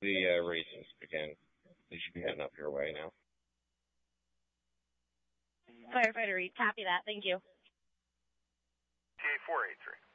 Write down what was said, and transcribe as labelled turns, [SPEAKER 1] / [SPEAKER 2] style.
[SPEAKER 1] the races begin. They should be heading up your way now.
[SPEAKER 2] Firefighter Reed, copy that. Thank you.
[SPEAKER 3] TA 483.